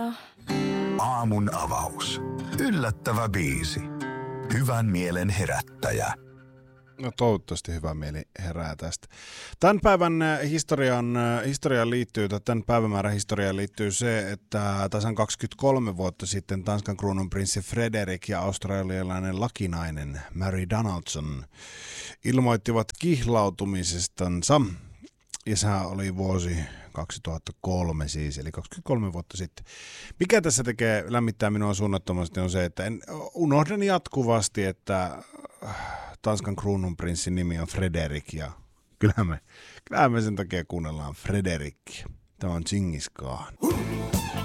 Aamun avaus. Yllättävä biisi. Hyvän mielen herättäjä. No toivottavasti hyvä mieli herää tästä. Tämän päivän historiaan liittyy, tai tämän päivämäärän historiaan liittyy se, että tasan 23 vuotta sitten Tanskan kruununprinssi Frederik ja australialainen lakinainen Mary Donaldson ilmoittivat kihlautumisestansa. Ja se oli vuosi 2003 siis, eli 23 vuotta sitten. Mikä tässä lämmittää minua suunnattomasti on se, että unohdan jatkuvasti, että Tanskan kruununprinssin nimi on Frederik ja kyllähän me sen takia kuunnellaan Frederikkiä. Tämä on Džingis Khan.